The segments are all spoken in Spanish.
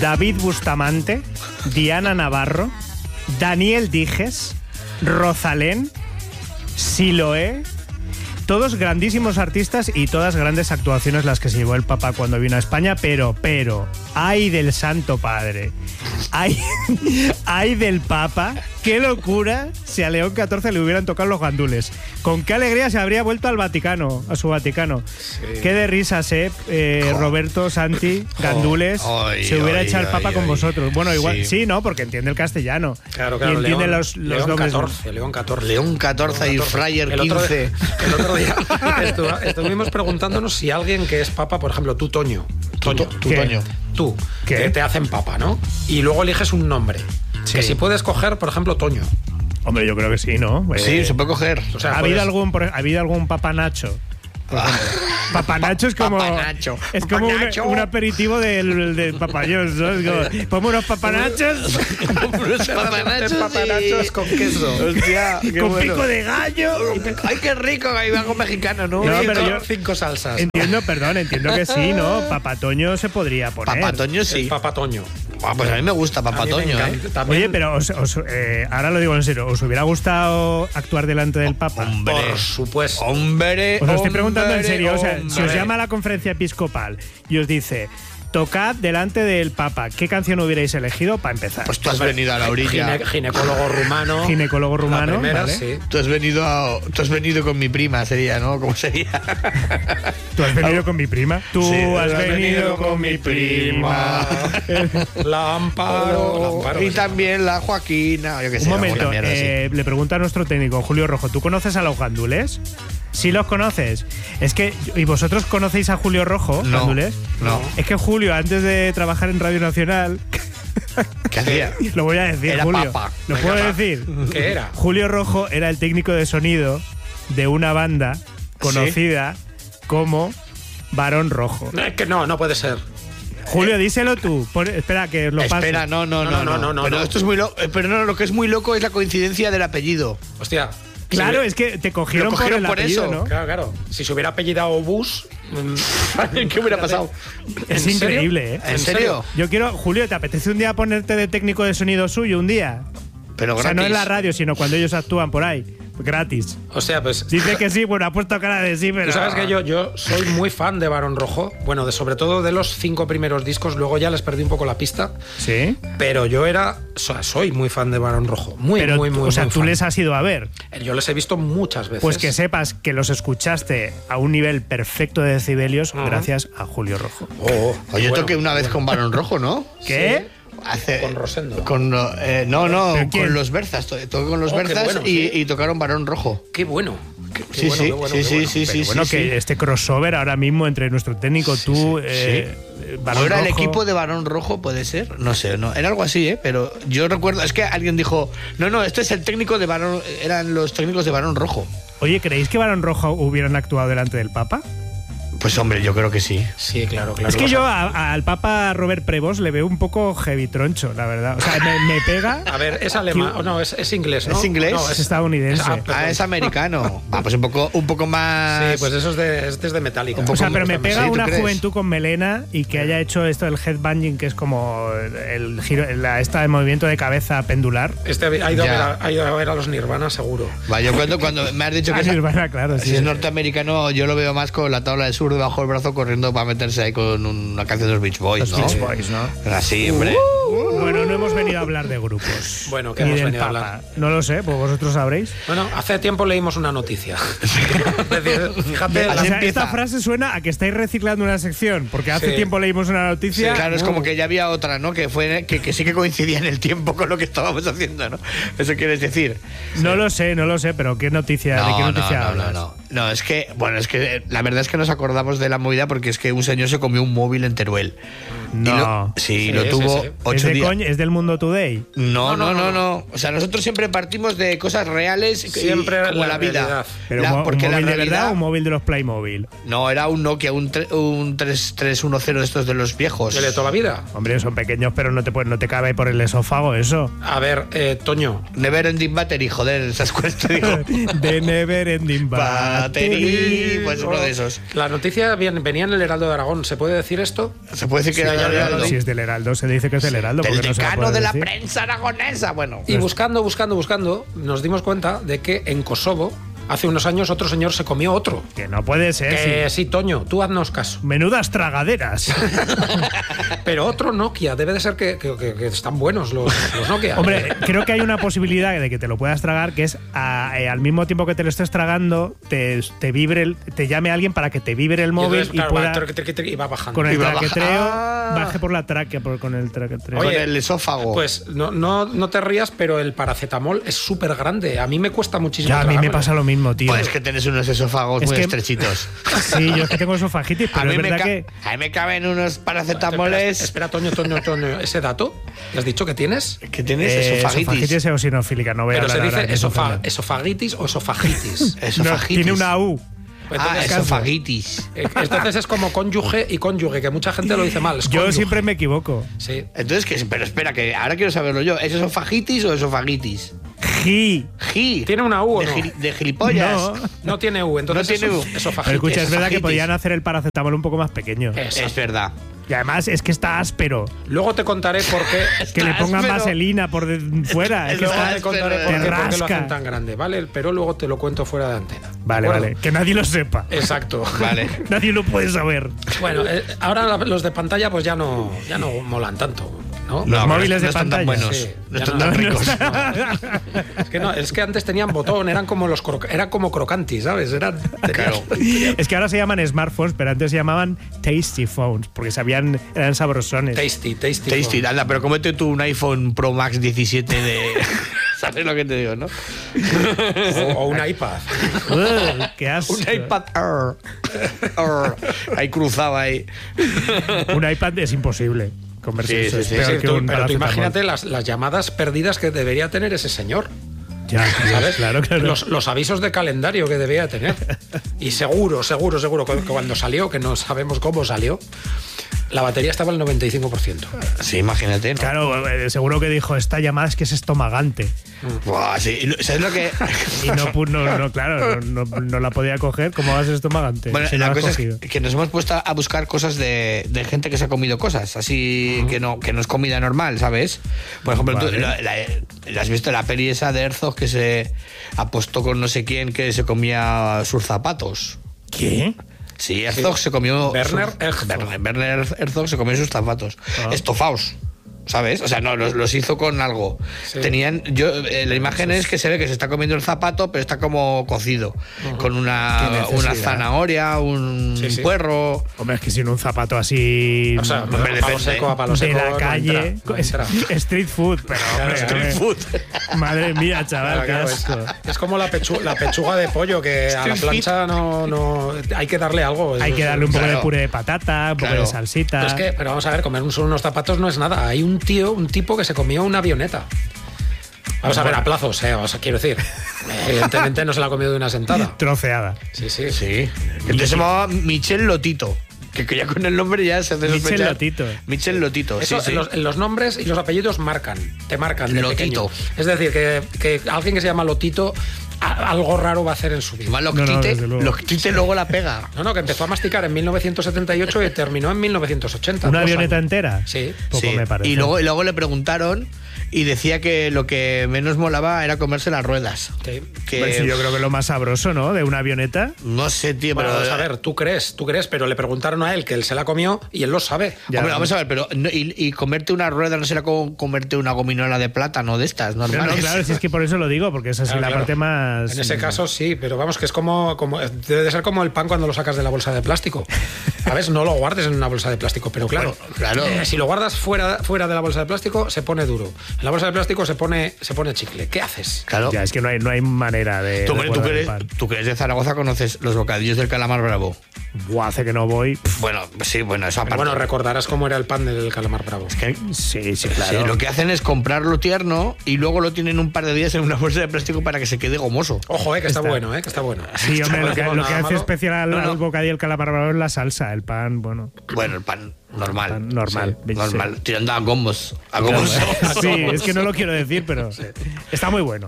David Bustamante, Diana Navarro, Daniel Dijes, Rosalén, Siloé. Todos grandísimos artistas y todas grandes actuaciones las que se llevó el Papa cuando vino a España, pero, ay del Santo Padre, ay del Papa, qué locura si a León XIV le hubieran tocado los gandules. Con qué alegría se habría vuelto al Vaticano, a su Vaticano. Sí. Qué de risas, Roberto, Santi, gandules, se hubiera echado el Papa con vosotros. Bueno, igual, sí, ¿no? Porque entiende el castellano. Claro, y entiende León, los dobles. León XIV. León XIV y Frayer 15. El otro día estuvimos preguntándonos si alguien que es papa, por ejemplo, tú, Toño, tú, que te hacen papa, ¿no? Y luego eliges un nombre. Sí. Que si puedes coger, por ejemplo, Toño. Hombre, yo creo que sí, ¿no? Sí, se puede coger. O sea, ¿ha habido algún Papa Nacho? Papa Nacho es como un aperitivo del papayón, ¿no? Pongo unos papanachos. Papanachos con queso. Hostia, con pico de gallo. Ay, qué rico, hay algo mexicano, ¿no? No, pero yo 5 salsas. Entiendo que sí, ¿no? Papatoño se podría poner. Papatoño sí. Papatoño. Pues a mí me gusta Papatoño, Oye, pero ahora lo digo en serio, ¿os hubiera gustado actuar delante del Papa? Hombre, por supuesto. Hombre, os lo estoy preguntando en serio, o sea, si os llama a la conferencia episcopal y os dice, tocad delante del Papa, ¿qué canción hubierais elegido para empezar? Pues tú has venido a la orilla. Ginecólogo rumano. Ginecólogo rumano, la primera, ¿vale? Sí. Tú has venido con mi prima, sería, ¿no? ¿Cómo sería? ¿Tú has venido con mi prima? Tú has venido con mi prima. La Amparo. Y también la Joaquina. Yo qué sé, un momento, le pregunta a nuestro técnico, Julio Rojo, ¿tú conoces a los gandules? ¿Sí los conoces? Es que, ¿y vosotros conocéis a Julio Rojo, gandules? No. Es que Julio, antes de trabajar en Radio Nacional... ¿Qué hacía? Lo voy a decir, era Julio. Papa. ¿Lo puedo decir? ¿Qué era? Julio Rojo era el técnico de sonido de una banda conocida como Barón Rojo. Es que no puede ser. Julio, díselo tú. Espera, que os lo paso. Espera, no. Pero esto es muy loco. Pero no, lo que es muy loco es la coincidencia del apellido. Hostia. Claro, es que te cogieron por el apellido, eso, ¿no? Claro. Si se hubiera apellidado Bush, ¿qué hubiera pasado? Es increíble, ¿eh? ¿En serio? Yo quiero, Julio, ¿te apetece un día ponerte de técnico de sonido suyo un día? Pero o sea, no en la radio, sino cuando ellos actúan por ahí. Gratis. O sea, pues... Dice que sí, bueno, ha puesto cara de sí, pero... Tú sabes que yo soy muy fan de Barón Rojo. Bueno, sobre todo de los 5 primeros discos. Luego ya les perdí un poco la pista. ¿Sí? Pero soy muy fan de Barón Rojo. Muy fan. O sea, tú les has ido a ver. Yo les he visto muchas veces. Pues que sepas que los escuchaste a un nivel perfecto de decibelios gracias a Julio Rojo. Oye, yo toqué una vez con Barón Rojo, ¿no? ¿Qué? ¿Sí? Con Rosendo. Con los Berzas. Toqué con los Berzas bueno, y tocaron Barón Rojo. Qué bueno. Sí. Bueno, que este crossover ahora mismo entre nuestro técnico, tú, Barón Rojo. ¿Era el equipo de Barón Rojo, puede ser? No sé, no. Era algo así, pero yo recuerdo, es que alguien dijo, no, este es el técnico de Barón, eran los técnicos de Barón Rojo. Oye, ¿creéis que Barón Rojo hubieran actuado delante del Papa? Pues hombre, yo creo que sí. Sí, claro. Es que yo al Papa Robert Prevost le veo un poco heavy troncho, la verdad. O sea, me pega... A ver, es alemán, no, es inglés, ¿no? ¿Es inglés? No, es estadounidense. Es americano. Pues un poco más... Sí, pues eso es de Metallica. O sea, pero me pega una juventud con melena y que haya hecho esto del headbanging, que es como el giro, esta de movimiento de cabeza pendular. Ha ido a ver a los Nirvana, seguro. Va, yo cuando me has dicho que Nirvana, claro, si es norteamericano, yo lo veo más con la tabla de surf debajo del brazo corriendo para meterse ahí con una canción de los Beach Boys, ¿no? Beach Boys, ¿no? Así, hombre. Bueno, no hemos venido a hablar de grupos. Bueno, ¿qué hemos venido a hablar? No lo sé, pues vosotros sabréis. Bueno, hace tiempo leímos una noticia. Fíjate, o sea, esta frase suena a que estáis reciclando una sección, porque hace tiempo leímos una noticia. Sí, claro, es como que ya había otra, ¿no? Que sí que coincidía en el tiempo con lo que estábamos haciendo, ¿no? Eso quieres decir. No lo sé, pero ¿qué noticia? ¿De qué noticia hablas? No, es que la verdad es que nos acordamos de la movida porque es que un señor se comió un móvil en Teruel. No. Lo tuvo 8 días. ¿Es del Mundo Today? No. O sea, nosotros siempre partimos de cosas reales, siempre como la vida. Pero porque ¿un móvil de verdad o un móvil de los Playmobil? No, era un Nokia, un 3310 de estos de los viejos. ¿De toda la vida? Hombre, son pequeños, pero no te cabe por el esófago eso. A ver, Toño. Never Ending Battery, joder, ¿sabes cuál te digo? De Never Ending Battery. Pues uno de esos. La noticia venía en el Heraldo de Aragón. ¿Se puede decir esto? Se puede decir que era Si es del Heraldo, se dice que es del Heraldo. Del no decano de la prensa aragonesa, bueno. Y buscando, nos dimos cuenta de que en Kosovo, hace unos años, otro señor se comió otro. Que no puede ser. Que sí, Toño, tú haznos caso. Menudas tragaderas. Pero otro Nokia, debe de ser que están buenos los Nokia. Hombre, creo que hay una posibilidad de que te lo puedas tragar, que es al mismo tiempo que te lo estés tragando, te llame alguien para que te vibre el móvil y pueda... Y va bajando. Con el traquetreo, baje por la tráquea, con el traquetreo. Oye, con el esófago. Pues no te rías, pero el paracetamol es súper grande. A mí me cuesta muchísimo. Ya, a mí me pasa lo mismo, tío. Pues es que tienes unos esófagos muy estrechitos. Sí, yo es que tengo esofagitis, pero es verdad que... A mí me caben unos paracetamoles... Espera, Toño, ¿ese dato? ¿Le has dicho que tienes? ¿Qué tienes? Esofagitis. Esofagitis eosinofílica, no voy a Pero hablar se dice ahora esofagitis o esofagitis. Esofagitis. Tiene una U. Esofagitis. Entonces es como cónyuge y cónyuge, que mucha gente lo dice mal. Yo siempre me equivoco. Sí. Entonces, pero espera, que ahora quiero saberlo yo. ¿Es esofagitis o esofagitis? Gi. ¿Tiene una U o no? ¿De gilipollas? No tiene U, entonces no tiene U. Esofagitis. Escucha, es verdad que podían hacer el paracetamol un poco más pequeño. Es verdad. Y además es que está áspero. Luego te contaré por qué. Que le pongan vaselina por fuera. Luego te contaré por qué lo rasca. hacen tan grande, ¿vale? Pero luego te lo cuento fuera de antena. Vale. Que nadie lo sepa. Exacto. Vale. Nadie lo puede saber. Bueno, ahora los de pantalla pues ya no molan tanto. ¿no? Los móviles de están pantalla. tan buenos. Sí, no están tan ricos. Es que antes tenían botón, eran como crocantis, ¿sabes? Claro. Es que ahora se llaman smartphones, pero antes se llamaban tasty phones, porque eran sabrosones. Tasty. Anda, pero cómete tú un iPhone Pro Max 17 de... ¿Sabes lo que te digo, no? O un iPad. ¡Qué asco! Un iPad ahí cruzado ahí. Un iPad es imposible convertirse. Sí. Pero tú imagínate las llamadas perdidas que debería tener ese señor. Ya, ¿sabes? Claro. Los avisos de calendario que debía tener. Y seguro que cuando salió, que no sabemos cómo salió, la batería estaba al 95%. Sí, imagínate, ¿no? Claro, seguro que dijo, esta llamada es que es estomagante. Buah, sí. ¿Sabes lo que...? Y no la podía coger. ¿Cómo va a ser estomagante? Bueno, si la no cosa es que nos hemos puesto a buscar cosas de gente que se ha comido cosas, así que no es comida normal, ¿sabes? Por ejemplo, Vale. tú has visto la peli esa de Herzog que se apostó con no sé quién que se comía sus zapatos. ¿Qué? Sí, Herzog se comió... Werner Herzog se comió sus zapatos. Estofaos. ¿Sabes? O sea, no, los hizo con algo. Sí. Tenían. La imagen es que se ve que se está comiendo el zapato, pero está como cocido. Con una zanahoria, un puerro. Hombre, es que sin un zapato así. O sea, a palo seco, de la calle. no entra. Street food, pero hombre, Street food. Madre mía, chaval, qué asco. Es como la pechuga de pollo, que a la plancha no hay que darle algo. Hay que darle un poco de puré de patata, un poco de salsita. Pero vamos a ver, comer unos zapatos no es nada. Hay un tipo que se comió una avioneta. Vamos a ver, a plazos, o sea, quiero decir, evidentemente no se la ha comido de una sentada. Troceada. Sí. Entonces se llamaba Michel Lotito. Que ya con el nombre ya se hace sospechar. Michel Lotito. Eso, sí. Los nombres y los apellidos te marcan de Lotito. pequeño. Es decir, que alguien que se llama Lotito algo raro va a hacer en su vida. Igual Loctite luego la pega. No, que empezó a masticar en 1978 y terminó en 1980. ¿Una avioneta entera? Sí. Poco me parece. Y luego le preguntaron y decía que lo que menos molaba era comerse las ruedas. Sí. Pues sí, yo creo que lo más sabroso, ¿no? De una avioneta. No sé, tío, bueno, pero... Vamos a ver, tú crees, pero le preguntaron a él que él se la comió y él lo sabe. Hombre, vamos a ver, pero y comerte una rueda no será como comerte una gominola de plátano de estas normales. No, claro, si es que por eso lo digo, porque esa es la parte más... En ese caso sí, pero vamos, que es como debe de ser como el pan cuando lo sacas de la bolsa de plástico. ¿Sabes? No lo guardes en una bolsa de plástico, pero claro, si lo guardas fuera de la bolsa de plástico se pone duro. En la bolsa de plástico se pone chicle. ¿Qué haces? Claro. Ya, es que no hay manera de... Tú que eres de Zaragoza, conoces los bocadillos del calamar bravo. Buah, hace que no voy. Bueno, sí, eso aparte. Bueno, recordarás cómo era el pan del calamar bravo. Es que, sí, claro. Sí, lo que hacen es comprarlo tierno y luego lo tienen un par de días en una bolsa de plástico para que se quede gomoso. Ojo, que está bueno, que está bueno. Sí, hombre, lo que hace especial al bocadillo del calamar bravo es la salsa, el pan, bueno. Bueno, el pan normal. Normal. Sí, normal. Tirando a gomos. Sí, es que no lo quiero decir, pero está muy bueno.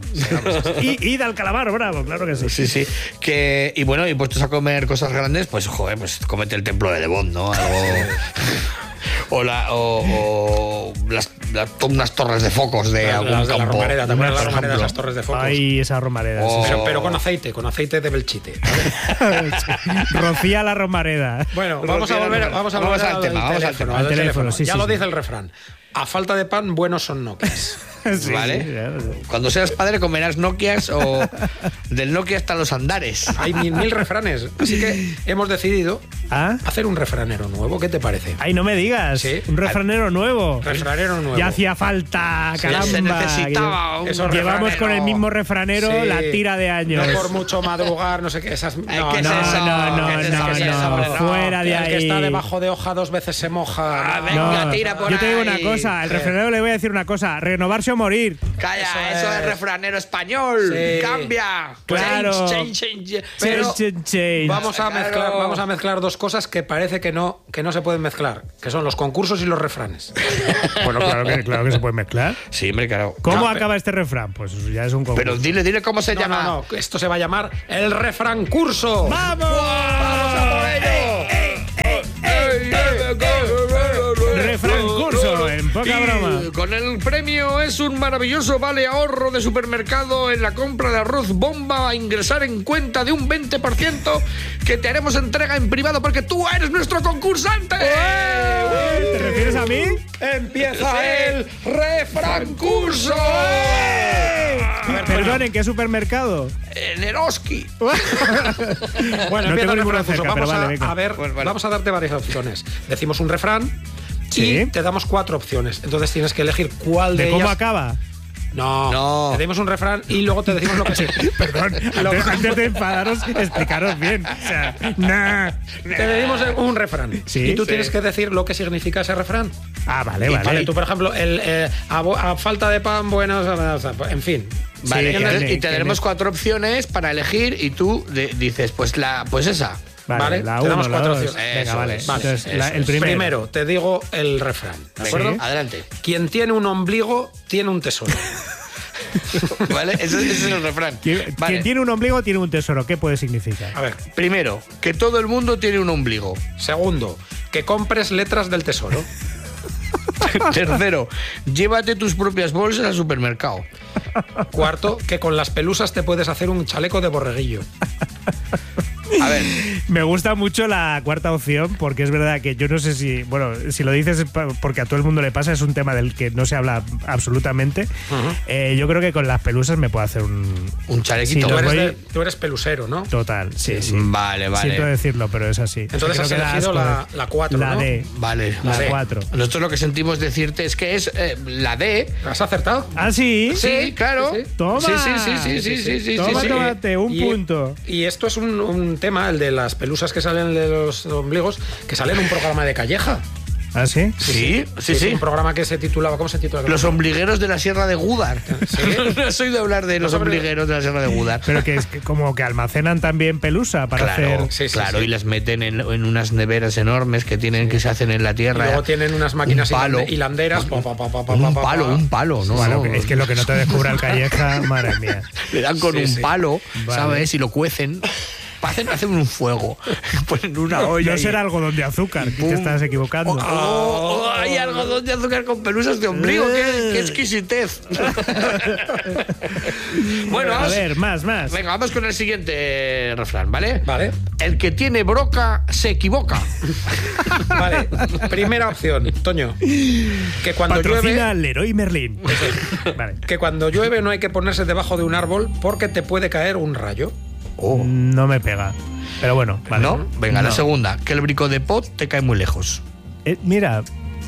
Y al calamar bravo, claro que sí. Sí. Y puestos a comer cosas grandes, pues, joder, pues cómete el templo de Devon, ¿no? Algo... O unas torres de focos de algún campo. La Romareda, ¿te acuerdas de la Romareda, esas torres de focos? Ay, esa Romareda. Pero con aceite de Belchite. ¿Vale? Rocía la Romareda. Bueno, vamos a volver al tema, al teléfono. Sí, ya lo dice el refrán. A falta de pan, buenos son Nokias. Sí, ¿vale? Sí. Cuando seas padre comerás Nokias o del Nokia hasta los andares. Hay mil refranes. Así que hemos decidido hacer un refranero nuevo. ¿Qué te parece? Ay, no me digas. ¿Sí? Un refranero nuevo. Refranero nuevo. Ya hacía falta, caramba. Se necesitaba un Llevamos refranero. Con el mismo refranero la tira de años. No por mucho madrugar, no sé qué. Esas, no, fuera de ahí. El que está debajo de hoja 2 veces se moja. Venga, tira por ahí. Yo te digo una cosa. El refranero le voy a decir una cosa. Renovarse o morir. Calla, eso es refranero español. Sí. Cambia. Claro. Change. Pero vamos a mezclar dos cosas que parece que no se pueden mezclar, que son los concursos y los refranes. Bueno, claro que se pueden mezclar. Sí, hombre, claro. ¿Cómo acaba este refrán? Pues ya es un concurso. Pero dile cómo se llama. No, esto se va a llamar el refrán curso. ¡Vamos! ¡Vamos a por ello! Refrán curso, en poca broma. Con el premio es un maravilloso vale ahorro de supermercado en la compra de arroz bomba a ingresar en cuenta de un 20% que te haremos entrega en privado porque tú eres nuestro concursante. ¿Te refieres a mí? Empieza el refrán curso. Perdón, ¿en qué supermercado? En Eroski. Bueno, no empieza el refrán curso. Vamos a darte varias opciones. Decimos un refrán. Sí. Y te damos 4 opciones. Entonces tienes que elegir cuál de ellas. ¿Cómo acaba? No. Te decimos un refrán y luego te decimos lo que sí. Perdón, antes de enfadaros, explicaros bien. O sea, Te decimos un refrán. Sí, y tú tienes que decir lo que significa ese refrán. Vale. Tú, por ejemplo, a falta de pan, buenos, en fin. Vale, y tendremos 4 opciones para elegir y tú dices, pues esa. Vale, te damos 4 opciones. Venga, vale. Entonces, el primero te digo el refrán. ¿De acuerdo? ¿Sí? Adelante. Quien tiene un ombligo tiene un tesoro. ¿Vale? Ese es el refrán. Quien tiene un ombligo tiene un tesoro. ¿Qué puede significar? A ver. Primero, que todo el mundo tiene un ombligo. Segundo, que compres letras del tesoro. Tercero, llévate tus propias bolsas al supermercado. Cuarto, que con las pelusas te puedes hacer un chaleco de borreguillo. A ver. Me gusta mucho la cuarta opción porque es verdad que yo no sé si lo dices porque a todo el mundo le pasa, es un tema del que no se habla absolutamente. Yo creo que con las pelusas me puedo hacer un chalequito. Sí, tú eres pelusero, ¿no? Total, sí. Vale. Siento decirlo, pero es así. Entonces has elegido la 4, la ¿no? D. Vale. La 4. Nosotros lo que sentimos decirte es que es la D. ¿Has acertado? ¿Ah, sí? Sí, claro. Sí. Toma. Sí. Tómate un punto. Y esto es un tema, el de las pelusas que salen de los ombligos, que sale en un programa de Calleja. ¿Ah, sí? Sí. Un programa que se titulaba, ¿cómo se titulaba? Los ombligueros de la Sierra de Gúdar. ¿Sí? No has oído hablar de los ombligueros de la Sierra de Gúdar. Pero que es como que almacenan también pelusa para hacer... Claro, y las meten en unas neveras enormes que se hacen en la tierra. Y luego tienen unas máquinas hilanderas. Un palo, ¿no? Bueno, es que lo que no te descubra el Calleja, madre mía. Le dan con un palo, ¿sabes? Y lo cuecen. Hacen un fuego, ponen una olla. No será algodón de azúcar, que te estás equivocando. Hay algodón de azúcar con pelusas de ombligo, qué exquisitez. Bueno, a ver, más. Venga, vamos con el siguiente refrán, ¿vale? Vale. El que tiene broca se equivoca. Vale, primera opción, Toño. Que cuando Patrocina Leroy Merlin. Vale. Que cuando llueve no hay que ponerse debajo de un árbol porque te puede caer un rayo. No me pega. Pero bueno, vale. ¿No? Venga, la segunda. Que el brico de pot te cae muy lejos. Mira.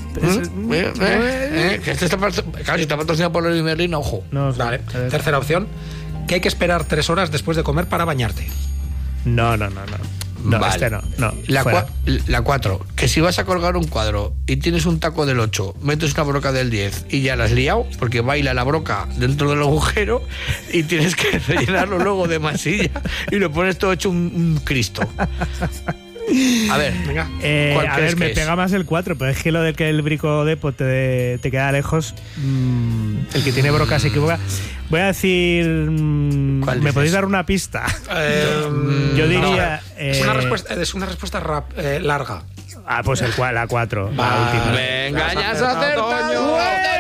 Que este está patrocinado por Leroy Merlin, ojo. No, vale. Tercera opción. Que hay que esperar 3 horas después de comer para bañarte. No, vale. no. La 4. Que si vas a colgar un cuadro y tienes un taco del 8, metes una broca del 10 y ya la has liado, porque baila la broca dentro del agujero y tienes que rellenarlo luego de masilla y lo pones todo hecho un Cristo. A ver, venga. Me pega más el 4, pero es que lo de que el brico de pot te queda lejos, el que tiene broca se equivoca. Voy a decir... ¿Me podéis dar una pista? Yo diría... Es una respuesta larga. Ah, pues la 4. La última. Venga, ya has acertado.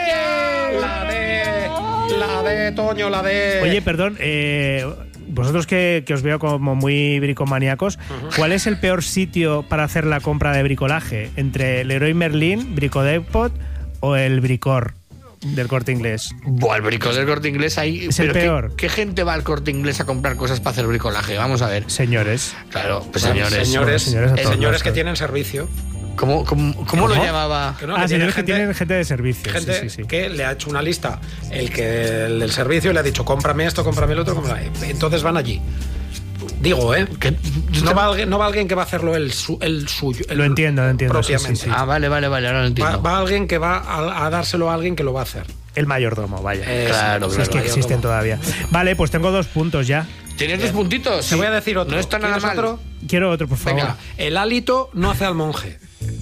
La de Toño, la de... Oye, perdón, vosotros que os veo como muy bricomaníacos, ¿cuál es el peor sitio para hacer la compra de bricolaje? ¿Entre el Leroy Merlin, Brico Depot o el Bricor del Corte Inglés? Buah, el Bricor del Corte Inglés ahí... Es el peor. ¿Qué gente va al Corte Inglés a comprar cosas para hacer bricolaje? Vamos a ver. Señores. Claro, pues señores que tienen servicio. ¿Cómo lo llamaba? Que no, señores que tienen gente de servicio. Gente que le ha hecho una lista el del servicio y le ha dicho cómprame esto, cómprame el otro, cómprame. Entonces van allí. Digo, que no va alguien que va a hacerlo el suyo. Lo entiendo. Propiamente. Sí. Ah, vale, ahora lo entiendo. Va alguien que va a dárselo a alguien que lo va a hacer. El mayordomo, vaya. Claro, si es que existen todavía. Vale, pues tengo 2 puntos ya. ¿Tienes 2 puntitos? Te voy a decir otro. No está nada mal. Otro? Quiero otro, por favor. Venga, el hálito no hace al monje.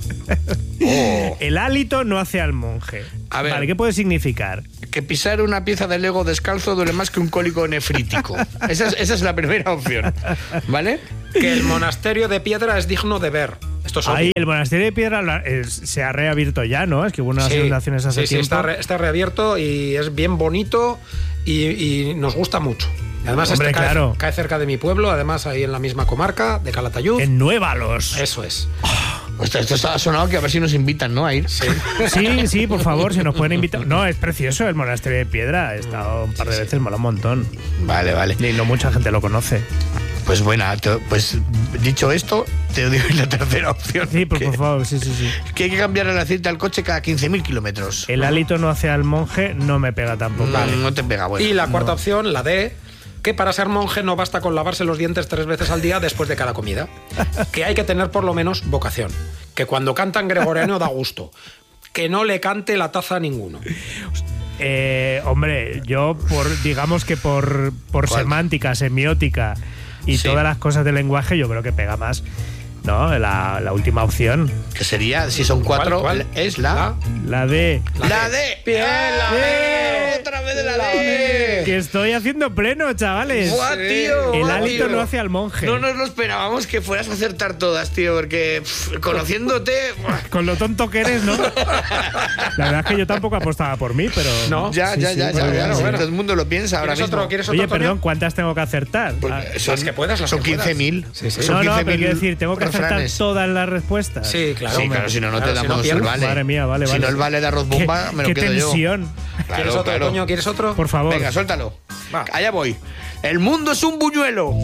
El hálito no hace al monje. A ver. Vale, ¿qué puede significar? Que pisar una pieza de Lego descalzo duele más que un cólico nefrítico. Esa es la primera opción. ¿Vale? Que el monasterio de piedra es digno de ver. Esto es Ahí, el monasterio de piedra se ha reabierto ya, ¿no? Es que hubo unas inundaciones hace tiempo. Sí, está reabierto y es bien bonito y nos gusta mucho. Además, cae cerca de mi pueblo, además ahí en la misma comarca de Calatayud. En Nuévalos. Eso es. Esto ha sonado que a ver si nos invitan, ¿no? A ir. Sí, por favor, si nos pueden invitar. No, es precioso el monasterio de piedra. He estado un par de veces, mola un montón. Vale. Y no mucha gente lo conoce. Pues bueno, pues dicho esto, te digo la tercera opción. Sí, por favor, sí. Que hay que cambiar el aceite al coche cada 15.000 kilómetros. El hálito no hace al monje, no me pega tampoco. No te pega, bueno. Y la cuarta opción, la D, que para ser monje no basta con lavarse los dientes 3 veces al día después de cada comida. Que hay que tener por lo menos vocación. Que cuando cantan gregoriano da gusto. Que no le cante la taza a ninguno. Hombre, yo digamos que por semántica, semiótica y todas las cosas del lenguaje, yo creo que pega más, ¿no? La última opción. Que sería, si son 4, ¿Cuál? es la D. La D. Bien, la D. Otra vez de la D. Que estoy haciendo pleno, chavales. Buah, tío. El hálito no hace al monje. No nos lo esperábamos que fueras a acertar todas, tío, porque conociéndote... Con lo tonto que eres, ¿no? La verdad es que yo tampoco apostaba por mí, pero... No. Ya. Todo el mundo lo piensa ahora mismo. ¿Quieres otro, Oye, perdón, ¿cuántas tengo que acertar? Son 15.000. Sí. No, pero quiero decir, ¿tengo que acertar todas las respuestas? Sí, claro. Sí, claro, si no te damos el vale. Madre mía, vale. Si no el vale de arroz bomba, me lo quedo yo. ¡Qué tensión! ¿Quieres otro, Toño? ¿Quieres otro? Por favor. Venga, suéltalo. Va. Allá voy. El mundo es un buñuelo.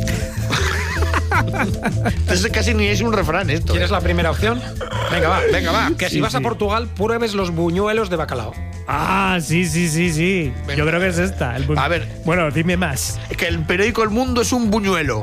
Entonces casi ni es un refrán esto. ¿Quieres la primera opción? Venga, va. Que si vas a sí. Portugal, pruebes los buñuelos de bacalao. Ah, sí. Venga. Yo creo que es esta. A ver. Bueno, dime más. Que el periódico El Mundo es un buñuelo.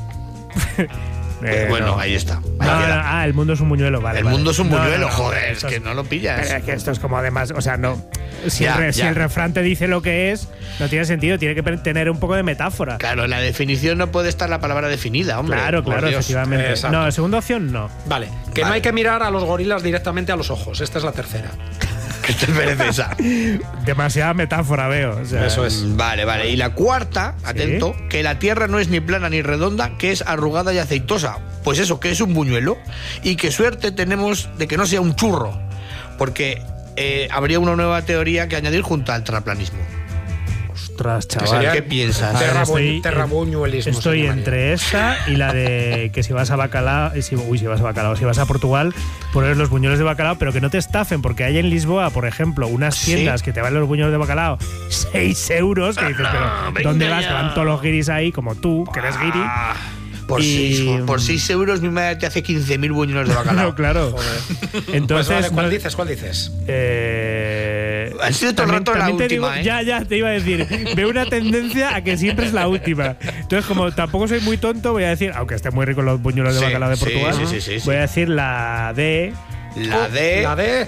Bueno, no. ahí está. El mundo es un buñuelo, vale. El mundo es un buñuelo, joder, esto es que no lo pillas. Pero es que esto es como además, o sea, no. Si Ya. el refrán te dice lo que es, no tiene sentido, tiene que tener un poco de metáfora. Claro, en la definición no puede estar la palabra definida, hombre. Claro, por Dios. efectivamente. Exacto. No, segunda opción no. Vale. Que no hay que mirar a los gorilas directamente a los ojos. Esta es la tercera. ¿Qué te parece esa? Demasiada metáfora veo. O sea, Eso es. Vale. Y la cuarta, atento, que la tierra no es ni plana ni redonda, que es arrugada y aceitosa. Pues eso, que es un buñuelo. Y qué suerte tenemos de que no sea un churro. Porque habría una nueva teoría que añadir junto al terraplanismo. Ostras, chaval. ¿Qué piensas? Terrabuñuelismo. Estoy entre esta y la de que si vas a bacalao, si vas a Portugal, poner los buñuelos de bacalao, pero que no te estafen, porque hay en Lisboa, por ejemplo, unas tiendas que te valen los buñuelos de bacalao 6 euros, que dices, pero ¿dónde vas? Que van todos los guiris ahí, como tú, que eres guiri. Por 6 euros mi madre te hace 15.000 buñuelos de bacalao. No, claro. Entonces, pues vale, ¿cuál dices? Ha sido todo el rato la última, Ya, te iba a decir. Veo una tendencia a que siempre es la última. Entonces, como tampoco soy muy tonto, voy a decir, aunque estén muy ricos los buñuelos de bacalao de Portugal, voy a decir la D. La D.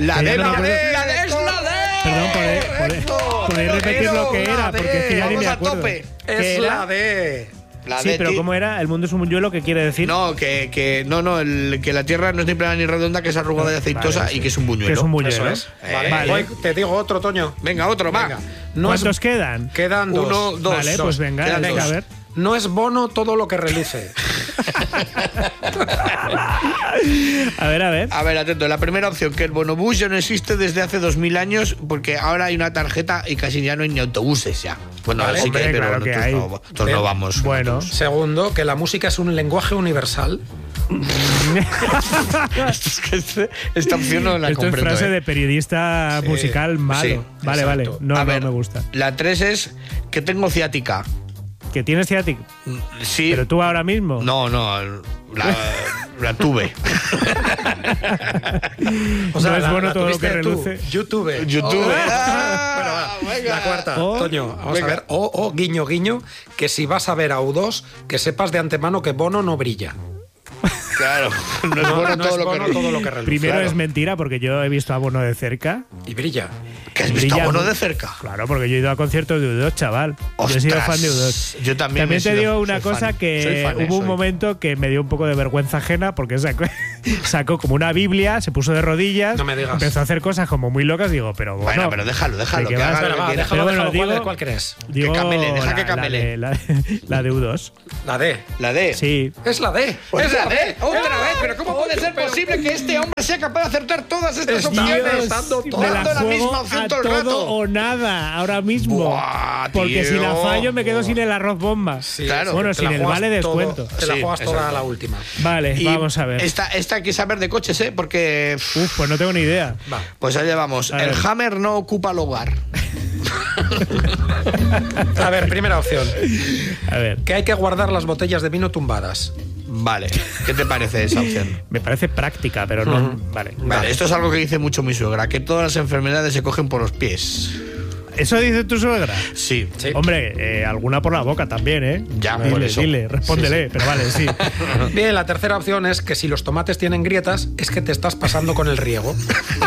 Perdón, podéis repetir lo que era, porque es que ya ni me acuerdo. Es la D. Sí, pero ¿cómo era? ¿El mundo es un buñuelo? ¿Qué quiere decir? No, que la tierra no es ni plana ni redonda, que es arrugada y aceitosa y que es un buñuelo. Que es un buñuelo. Eso es. Vale. Te digo otro, Toño. Venga, otro, va. ¿Cuántos quedan? Quedan 2. 1, 2. Vale, pues venga, a ver. No es bono todo lo que reluce. A ver. A ver, atento. La primera opción, que el bonobús ya no existe desde hace 2000 años porque ahora hay una tarjeta y casi ya no hay ni autobuses ya. Bueno, vale, sí que hay, pero claro que hay. nosotros no vamos. Bueno. Segundo, que la música es un lenguaje universal. Esta opción no la Esto comprendo. Es frase de periodista musical malo. Sí, vale, exacto. vale. No, a ver, no me gusta. La 3 es que tengo ciática. ¿Que tienes ciática? Sí. ¿Pero tú ahora mismo? No, la tuve. O sea, no es bueno la todo lo que tuviste tú. reluce. YouTube. YouTube. Bueno, la cuarta, Toño, vamos a ver. O guiño, guiño, que si vas a ver a U2, que sepas de antemano que Bono no brilla. Claro, no es bueno todo lo que reluce. Primero Claro. es mentira porque yo he visto a Bono de cerca. Y brilla. ¿Que has visto a Brilla Bono muy- de cerca? Claro, porque yo he ido a conciertos de U2, chaval. Yo he sido Ostras, fan de U2. yo también he te sido- digo una soy cosa fan. que Soy fan, hubo un soy. momento que me dio un poco de vergüenza ajena porque sacó como una Biblia, se puso de rodillas, No me digas. empezó a hacer cosas como muy locas. Digo, pero bueno. Bueno, pero déjalo, ¿de que qué vas? haga Espera, lo que va, quiera. déjalo, Pero bueno, déjalo. digo- ¿Cuál crees? Digo, camele, deja que la camele. de- la de U2. La D. La D. Sí. Es la D. Es la D. Otra vez, pero ¿cómo puede ser posible que este hombre sea capaz de acertar todas estas opciones? me la Dando la juego misma opción a todo el todo rato. o nada ahora mismo. Buah, porque si la tío. fallo me quedo sin el arroz bomba. Sí, Claro. Bueno, te sin la el juegas vale de todo- descuento. Te la Sí, juegas toda exacto. la última. Vale, Y vamos a ver. Esta hay que saber de coches, ¿eh? Porque... Pues no tengo ni idea. Va. Pues allá vamos. A El ver. Hammer no ocupa el hogar. A ver, primera opción. A ver. Que hay que guardar las botellas de vino tumbadas. Vale. ¿Qué te parece esa opción? Me parece práctica, pero no. Vale. Vale, esto es algo que dice mucho mi suegra, que todas las enfermedades se cogen por los pies. ¿Eso dice tu suegra? Sí. Sí. Hombre, alguna por la boca también, ¿eh? Ya, por dile, eso. dile, respóndele, pero vale, sí. Bien, la tercera opción es que si los tomates tienen grietas, es que te estás pasando con el riego.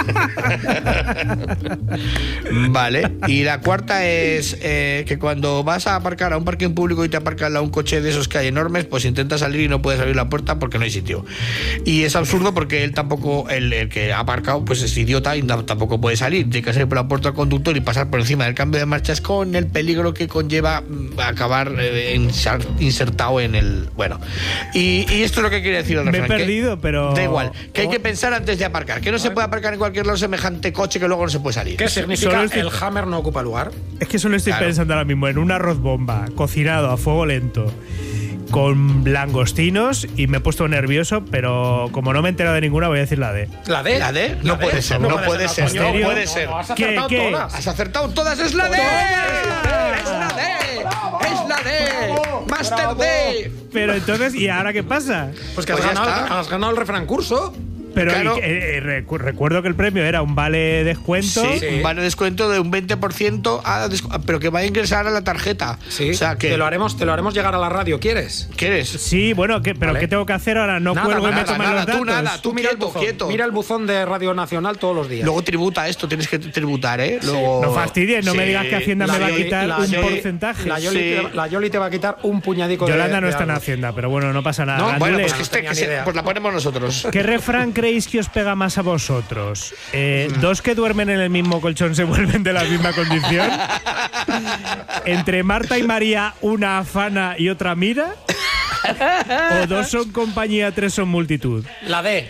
Vale. Y la cuarta es que cuando vas a aparcar a un parking público y te aparca al lado un coche de esos que hay enormes, pues intenta salir y no puedes abrir la puerta porque no hay sitio. Y es absurdo porque él tampoco, el que ha aparcado, pues es idiota y tampoco puede salir. Tiene que salir por la puerta del conductor y pasar por encima del cambio de marchas con el peligro que conlleva acabar insertado en el... Bueno. Y esto es lo que quiere decir el Me he refrán, que perdido, pero... da igual, que hay que pensar antes de aparcar, que no se puede aparcar en cualquier lado semejante coche que luego no se puede salir. ¿Qué significa Solo estoy- el Hammer no ocupa lugar? Es que solo estoy Claro. pensando ahora mismo en un arroz bomba cocinado a fuego lento con langostinos y me he puesto nervioso, pero como no me he enterado de ninguna voy a decir la D. ¿La D? ¿La D? No puede ser, no puede ser, Toño, no puede ser. Has ¿Qué, acertado qué? todas. Has acertado todas, es la D. Es la D. Es la D. Master D. Pero entonces, ¿y ahora qué pasa? Pues que Pues ya está. has ganado el refrán curso. Pero Claro. recuerdo que el premio era un vale descuento. Sí, Sí. un vale descuento de un 20% pero que va a ingresar a la tarjeta. Sí, O sea que... te lo haremos llegar a la radio, ¿quieres? ¿Quieres? Sí, bueno, ¿pero Vale. qué tengo que hacer ahora? No Nada, cuelgo y me nada, toman los datos. Tú mira el quieto, buzón, quieto. mira el buzón de Radio Nacional todos los días. Luego tributa esto, tienes que tributar, ¿eh? Luego... No fastidies, no me digas que Hacienda me va a quitar un porcentaje. La Yoli te va a quitar un puñadico de... Yolanda no de está en algo. Hacienda, pero bueno, no pasa nada. No, Bueno, Gandules, pues, no tenía ni idea. pues la ponemos nosotros. ¿qué refrán creéis que os pega más a vosotros? ¿Dos que duermen en el mismo colchón se vuelven de la misma condición? ¿Entre Marta y María una afana y otra mira? ¿O dos son compañía, tres son multitud? La D.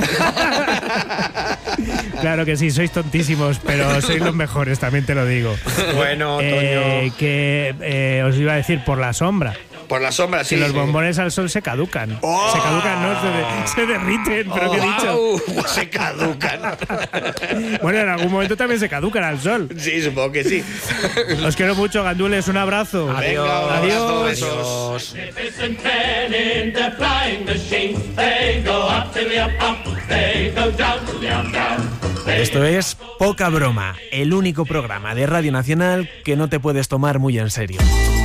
Claro que sí, sois tontísimos, pero sois los mejores, también te lo digo. Bueno, Toño. Que os iba a decir por la sombra. Por la sombra, sí. Si los sí. bombones al sol se caducan. ¡Oh! Se caducan, no, se derriten, pero ¿qué he dicho? Guau, se caducan. Bueno, en algún momento también se caducan al sol. Sí, supongo que sí. Os quiero mucho, gandules, un abrazo. Venga, un abrazo, Adiós. besos. Magnificent men in their flying machines. They go up to the up, they go down to the down. Esto es Poca Broma, el único programa de Radio Nacional que no te puedes tomar muy en serio.